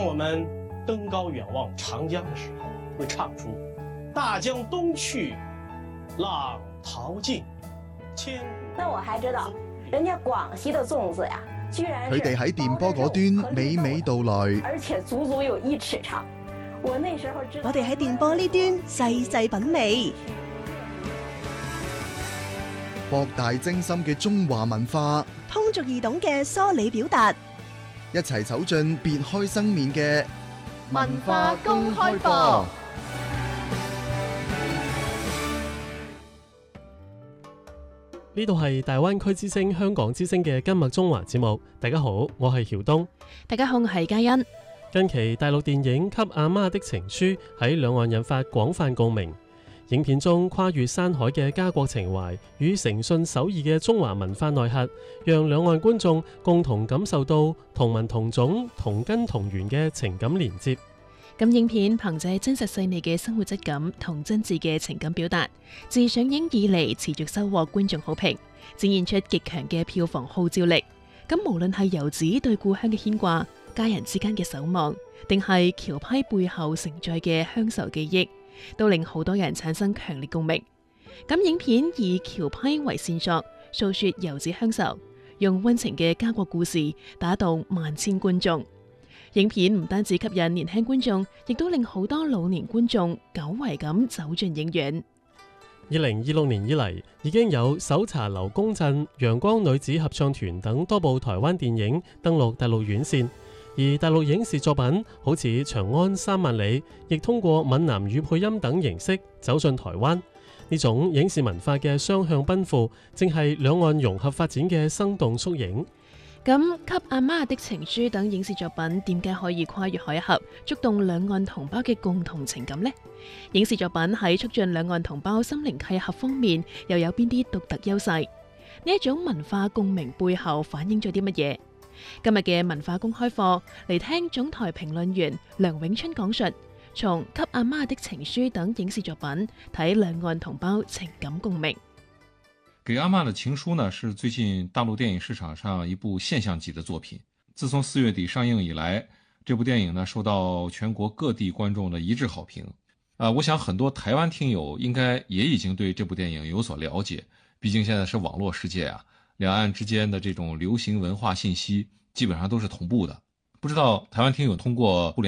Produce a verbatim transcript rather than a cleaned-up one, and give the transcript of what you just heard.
当我们登高远望长江的时候，会唱出大江东去，浪淘尽，千古。 那我還知道，人家廣西的粽子呀，居然佢哋喺電波嗰端娓娓道來， 而且足足有一尺長。我那時候知道， 我哋喺電波呢端細細品味， 博大精深嘅中華文化， 通俗易懂嘅梳理表達， 一齊走進別開生面嘅文化公開課。 呢度係大灣區之聲香港之聲嘅今日中華節目。大家好，我係曉東。 大家好，我係嘉欣。 近期大陸電影《給阿媽的情書》喺兩岸引發廣泛共鳴。影片中跨越山海嘅家國情懷與誠信守義嘅中華文化內核，讓兩岸觀眾共同感受到同文同種、同根同源嘅情感連接。 咁影片憑借真實細膩嘅生活質感同真摯嘅情感表達，自上映以嚟持續收穫觀眾好評，展現出極強嘅票房號召力。咁無論係遊子對故鄉嘅牽掛、家人之間嘅守望，定係僑批背後承載嘅鄉愁記憶，都令好多人產生強烈共鳴。咁影片以僑批為線索，訴說遊子鄉愁，用溫情嘅家國故事打動萬千觀眾。影片唔單止吸引年輕觀眾，亦都令好多老年觀眾久違咁走進影院。 二零二六年以嚟，已經有搜查劉公鎮、陽光女子合唱團等多部台灣電影登陸大陸院線，而大陸影視作品好似《長安三萬里》，亦通過閩南語配音等形式走進台灣。呢種影視文化嘅雙向奔赴，正係兩岸融合發展嘅生動縮影。 咁《給阿媽的情書》等影視作品點解可以跨越海峽，觸動兩岸同胞嘅共同情感呢？影視作品喺促進兩岸同胞心靈契合方面又有邊啲獨特優勢？呢一種文化共鳴背後反映咗啲乜嘢？今日嘅文化公開課嚟聽總台評論員梁永春講述，從《給阿媽的情書》等影視作品睇兩岸同胞情感共鳴。 給阿媽的情書呢，是最近大陸電影市場上一部現象級的作品。自從四月底上映以來，這部電影呢受到全國各地觀眾的一致好評。啊、呃，我想很多台灣聽友應該也已經對這部電影有所了解。畢竟現在是網絡世界啊，兩岸之間的這種流行文化信息基本上都是同步的。不知道台灣聽友通過互聯